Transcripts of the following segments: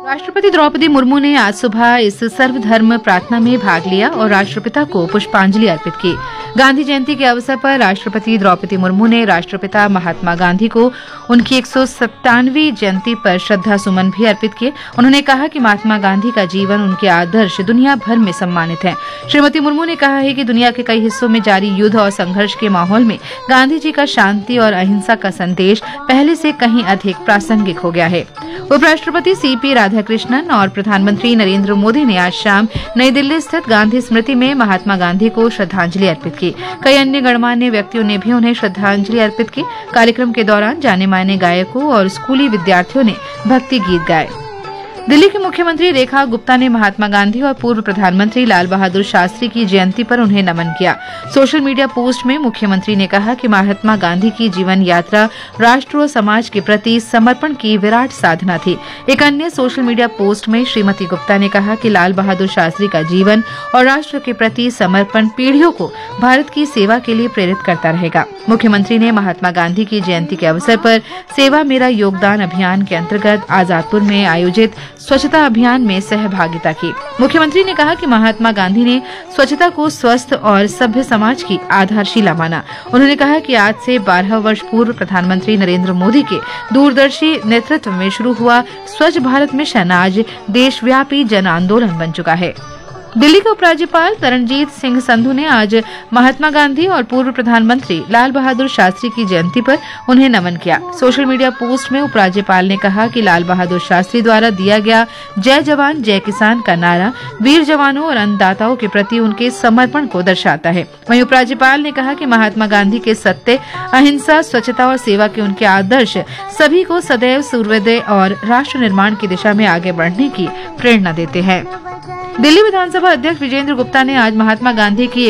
राष्ट्रपति द्रौपदी मुर्मू ने आज सुबह इस सर्वधर्म प्रार्थना में भाग लिया और राष्ट्रपिता को पुष्पांजलि अर्पित की। गांधी जयंती के अवसर पर राष्ट्रपति द्रौपदी मुर्मू ने राष्ट्रपिता महात्मा गांधी को उनकी 197वीं जयंती पर श्रद्धा सुमन भी अर्पित किए। उन्होंने कहा कि महात्मा गांधी का जीवन, उनके आदर्श दुनिया भर में सम्मानित हैं। श्रीमती मुर्मू ने कहा है कि दुनिया के कई हिस्सों में जारी युद्ध और संघर्ष के माहौल में गांधी जी का शांति और अहिंसा का संदेश पहले से कहीं अधिक प्रासंगिक हो गया है। उपराष्ट्रपति सीपी राधाकृष्णन और प्रधानमंत्री नरेंद्र मोदी ने आज शाम नई दिल्ली स्थित गांधी स्मृति में महात्मा गांधी को श्रद्धांजलि अर्पित की। कई अन्य गणमान्य व्यक्तियों ने भी उन्हें श्रद्धांजलि अर्पित की। कार्यक्रम के दौरान जाने माने गायकों और स्कूली विद्यार्थियों ने भक्ति गीत गाए। दिल्ली की मुख्यमंत्री रेखा गुप्ता ने महात्मा गांधी और पूर्व प्रधानमंत्री लाल बहादुर शास्त्री की जयंती पर उन्हें नमन किया। सोशल मीडिया पोस्ट में मुख्यमंत्री ने कहा कि महात्मा गांधी की जीवन यात्रा राष्ट्र और समाज के प्रति समर्पण की विराट साधना थी। एक अन्य सोशल मीडिया पोस्ट में श्रीमती गुप्ता ने कहा कि लाल बहादुर शास्त्री का जीवन और राष्ट्र के प्रति समर्पण पीढ़ियों को भारत की सेवा के लिए प्रेरित करता रहेगा। मुख्यमंत्री ने महात्मा गांधी की जयंती के अवसर पर सेवा मेरा योगदान अभियान के अंतर्गत आजादपुर में आयोजित स्वच्छता अभियान में सहभागिता की। मुख्यमंत्री ने कहा कि महात्मा गांधी ने स्वच्छता को स्वस्थ और सभ्य समाज की आधारशिला माना। उन्होंने कहा कि आज से 12 वर्ष पूर्व प्रधानमंत्री नरेंद्र मोदी के दूरदर्शी नेतृत्व में शुरू हुआ स्वच्छ भारत मिशन आज देशव्यापी जन आंदोलन बन चुका है। दिल्ली के उपराज्यपाल तरणजीत सिंह संधू ने आज महात्मा गांधी और पूर्व प्रधानमंत्री लाल बहादुर शास्त्री की जयंती पर उन्हें नमन किया। सोशल मीडिया पोस्ट में उपराज्यपाल ने कहा कि लाल बहादुर शास्त्री द्वारा दिया गया जय जवान जय किसान का नारा वीर जवानों और अन्नदाताओं के प्रति उनके समर्पण को दर्शाता है। वहीं उपराज्यपाल ने कहा कि महात्मा गांधी के सत्य, अहिंसा, स्वच्छता और सेवा के उनके आदर्श सभी को सदैव सूर्योदय और राष्ट्र निर्माण की दिशा में आगे बढ़ने की प्रेरणा देते हैं। दिल्ली विधानसभा अध्यक्ष विजेंद्र गुप्ता ने आज महात्मा गांधी की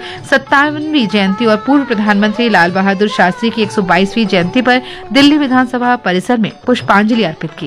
157वीं जयंती और पूर्व प्रधानमंत्री लाल बहादुर शास्त्री की 122वीं जयंती पर दिल्ली विधानसभा परिसर में पुष्पांजलि अर्पित की।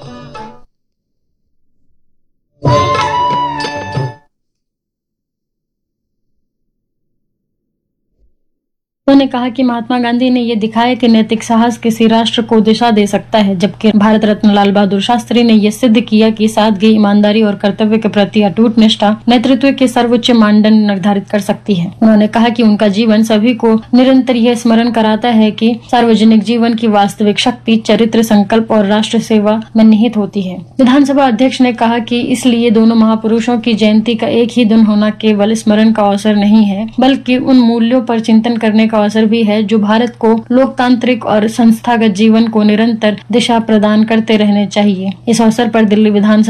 उन्होंने कहा कि महात्मा गांधी ने ये दिखाया कि नैतिक साहस किसी राष्ट्र को दिशा दे सकता है, जबकि भारत रत्न लाल बहादुर शास्त्री ने ये सिद्ध किया कि सादगी, ईमानदारी और कर्तव्य के प्रति अटूट निष्ठा नेतृत्व के सर्वोच्च मानदंड निर्धारित कर सकती है। उन्होंने कहा कि उनका जीवन सभी को निरंतर यह स्मरण कराता है कि सार्वजनिक जीवन की वास्तविक शक्ति चरित्र, संकल्प और राष्ट्र सेवा में निहित होती है। विधानसभा अध्यक्ष ने कहा कि इसलिए दोनों महापुरुषों की जयंती का एक ही दिन होना केवल स्मरण का अवसर नहीं है, बल्कि उन मूल्यों पर चिंतन करने का अवसर भी है जो भारत को लोकतांत्रिक और संस्थागत जीवन को निरंतर दिशा प्रदान करते रहने चाहिए। इस अवसर पर दिल्ली विधानसभा